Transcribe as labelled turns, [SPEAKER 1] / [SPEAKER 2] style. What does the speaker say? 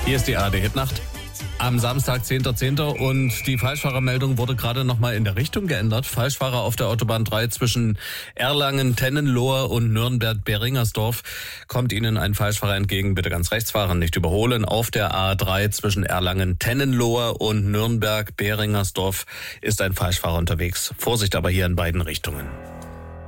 [SPEAKER 1] Hier ist die ARD-Hitnacht. Am Samstag, 10.10. und die Falschfahrermeldung wurde gerade nochmal in der Richtung geändert. Falschfahrer auf der Autobahn 3 zwischen Erlangen-Tennenlohe und Nürnberg-Beringersdorf. Kommt Ihnen ein Falschfahrer entgegen, bitte ganz rechts fahren, nicht überholen. Auf der A3 zwischen Erlangen-Tennenlohe und Nürnberg-Beringersdorf ist ein Falschfahrer unterwegs. Vorsicht aber hier in beiden Richtungen.